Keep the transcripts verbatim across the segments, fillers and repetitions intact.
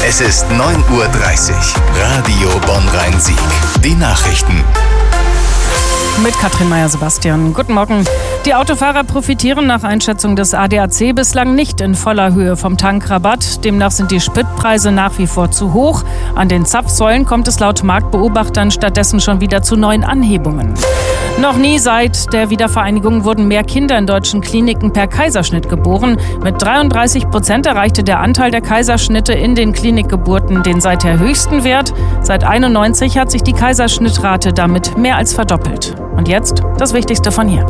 Es ist neun Uhr dreißig. Radio Bonn-Rhein-Sieg. Die Nachrichten. Mit Katrin Meyer-Sebastian. Guten Morgen. Die Autofahrer profitieren nach Einschätzung des A D A C bislang nicht in voller Höhe vom Tankrabatt. Demnach sind die Spritpreise nach wie vor zu hoch. An den Zapfsäulen kommt es laut Marktbeobachtern stattdessen schon wieder zu neuen Anhebungen. Noch nie seit der Wiedervereinigung wurden mehr Kinder in deutschen Kliniken per Kaiserschnitt geboren. Mit dreiunddreißig Prozent erreichte der Anteil der Kaiserschnitte in den Klinikgeburten den seither höchsten Wert. Seit einundneunzig hat sich die Kaiserschnittrate damit mehr als verdoppelt. Und jetzt das Wichtigste von hier.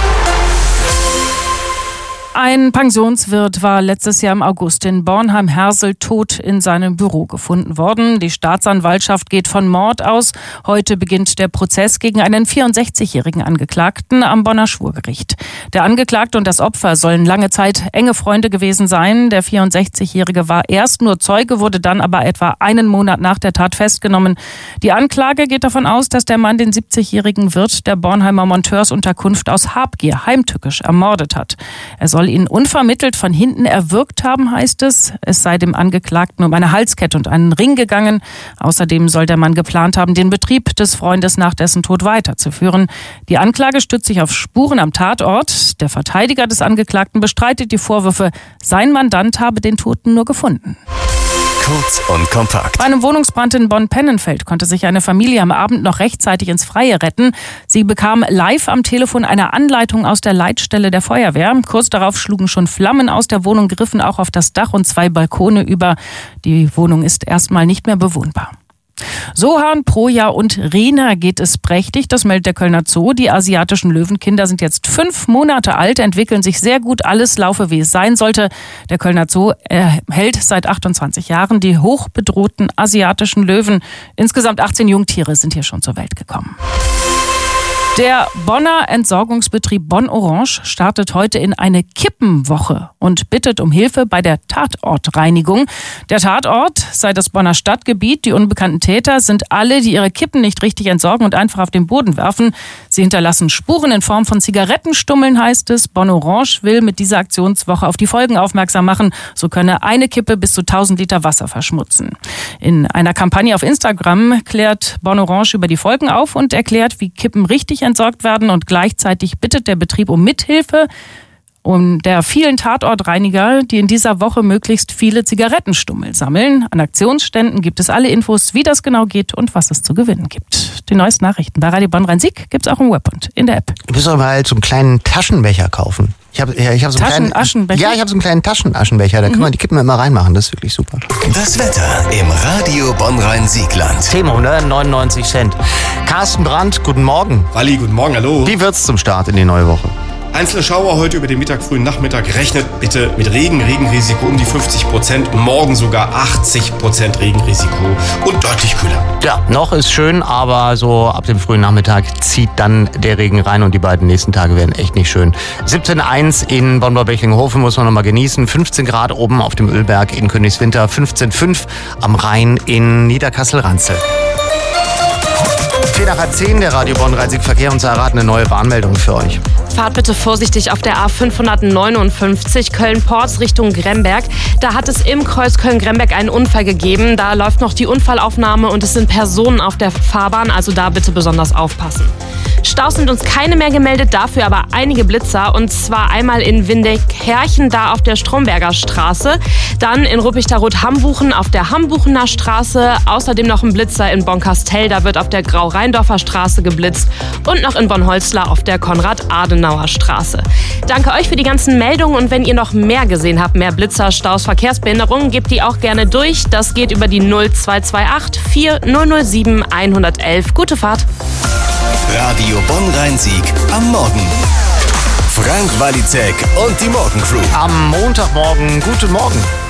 Ein Pensionswirt war letztes Jahr im August in Bornheim-Hersel tot in seinem Büro gefunden worden. Die Staatsanwaltschaft geht von Mord aus. Heute beginnt der Prozess gegen einen vierundsechzigjährigen Angeklagten am Bonner Schwurgericht. Der Angeklagte und das Opfer sollen lange Zeit enge Freunde gewesen sein. Der vierundsechzigjährige war erst nur Zeuge, wurde dann aber etwa einen Monat nach der Tat festgenommen. Die Anklage geht davon aus, dass der Mann den siebzigjährigen Wirt der Bornheimer Monteursunterkunft aus Habgier heimtückisch ermordet hat. Er soll ihn unvermittelt von hinten erwürgt haben, heißt es. Es sei dem Angeklagten um eine Halskette und einen Ring gegangen. Außerdem soll der Mann geplant haben, den Betrieb des Freundes nach dessen Tod weiterzuführen. Die Anklage stützt sich auf Spuren am Tatort. Der Verteidiger des Angeklagten bestreitet die Vorwürfe, sein Mandant habe den Toten nur gefunden. Kurz und kompakt. Bei einem Wohnungsbrand in Bonn-Pennenfeld konnte sich eine Familie am Abend noch rechtzeitig ins Freie retten. Sie bekam live am Telefon eine Anleitung aus der Leitstelle der Feuerwehr. Kurz darauf schlugen schon Flammen aus der Wohnung, griffen auch auf das Dach und zwei Balkone über. Die Wohnung ist erstmal nicht mehr bewohnbar. Sohan, Proja und Rena geht es prächtig, das meldet der Kölner Zoo. Die asiatischen Löwenkinder sind jetzt fünf Monate alt, entwickeln sich sehr gut, alles laufe wie es sein sollte. Der Kölner Zoo erhält seit achtundzwanzig Jahren die hochbedrohten asiatischen Löwen. Insgesamt achtzehn Jungtiere sind hier schon zur Welt gekommen. Der Bonner Entsorgungsbetrieb Bonn Orange startet heute in eine Kippenwoche und bittet um Hilfe bei der Tatortreinigung. Der Tatort sei das Bonner Stadtgebiet. Die unbekannten Täter sind alle, die ihre Kippen nicht richtig entsorgen und einfach auf den Boden werfen. Sie hinterlassen Spuren in Form von Zigarettenstummeln, heißt es. Bonn Orange will mit dieser Aktionswoche auf die Folgen aufmerksam machen. So könne eine Kippe bis zu tausend Liter Wasser verschmutzen. In einer Kampagne auf Instagram klärt Bonn Orange über die Folgen auf und erklärt, wie Kippen richtig entsorgt werden, und gleichzeitig bittet der Betrieb um Mithilfe um der vielen Tatortreiniger, die in dieser Woche möglichst viele Zigarettenstummel sammeln. An Aktionsständen gibt es alle Infos, wie das genau geht und was es zu gewinnen gibt. Die neuesten Nachrichten bei Radio Bonn-Rhein-Sieg gibt es auch im Web und in der App. Du musst doch mal so einen kleinen Taschenbecher kaufen. Ich habe ja, ich hab so einen kleinen Taschenaschenbecher? Ja, ich habe so einen kleinen Taschenaschenbecher. Da mhm. kann man die Kippen immer reinmachen. Das ist wirklich super. Das Wetter im Radio Bonn-Rhein-Siegland. Thema neunundneunzig Cent. Carsten Brandt, guten Morgen. Walli, guten Morgen, hallo. Wie wird's zum Start in die neue Woche? Einzelne Schauer heute über den Mittag, frühen Nachmittag. Rechnet bitte mit Regen, Regenrisiko um die fünfzig Prozent. Morgen sogar achtzig Prozent Regenrisiko und deutlich kühler. Ja, noch ist schön, aber so ab dem frühen Nachmittag zieht dann der Regen rein und die beiden nächsten Tage werden echt nicht schön. siebzehn Komma eins in Bonn-Bechinghofen muss man noch mal genießen. fünfzehn Grad oben auf dem Ölberg in Königswinter. fünfzehn Komma fünf am Rhein in Niederkassel-Ranzel. vier nach halb zehn, der Radio Bonn-Rhein-Sieg-Verkehr, und Sarah hat eine neue Warnmeldung für euch. Fahrt bitte vorsichtig auf der A fünfhundertneunundfünfzig Köln-Porz Richtung Gremberg. Da hat es im Kreuz Köln-Gremberg einen Unfall gegeben. Da läuft noch die Unfallaufnahme und es sind Personen auf der Fahrbahn, also da bitte besonders aufpassen. Staus sind uns keine mehr gemeldet, dafür aber einige Blitzer, und zwar einmal in Windeck-Herchen, da auf der Stromberger Straße, dann in Ruppichteroth-Hambuchen auf der Hambuchener Straße, außerdem noch ein Blitzer in Bonn-Kastell, da wird auf der Grau-Rheindorfer Straße geblitzt, und noch in Bonn-Holzlar auf der Konrad-Adenauer Straße. Danke euch für die ganzen Meldungen, und wenn ihr noch mehr gesehen habt, mehr Blitzer, Staus, Verkehrsbehinderungen, gebt die auch gerne durch. Das geht über die null zwei zwei acht vier null null sieben eins eins eins. Gute Fahrt. Radio Bonn-Rhein-Sieg am Morgen. Frank Walizek und die Morgencrew. Am Montagmorgen, guten Morgen.